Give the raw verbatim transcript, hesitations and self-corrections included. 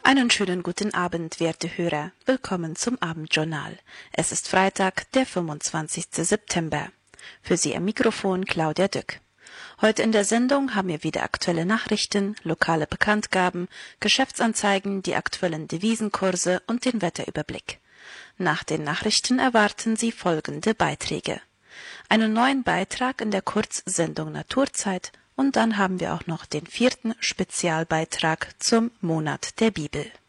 Einen schönen guten Abend, werte Hörer. Willkommen zum Abendjournal. Es ist Freitag, der fünfundzwanzigste September. Für Sie am Mikrofon Claudia Dück. Heute in der Sendung haben wir wieder aktuelle Nachrichten, lokale Bekanntgaben, Geschäftsanzeigen, die aktuellen Devisenkurse und den Wetterüberblick. Nach den Nachrichten erwarten Sie folgende Beiträge. Einen neuen Beitrag in der Kurzsendung Naturzeit und dann haben wir auch noch den vierten Spezialbeitrag zum Monat der Bibel.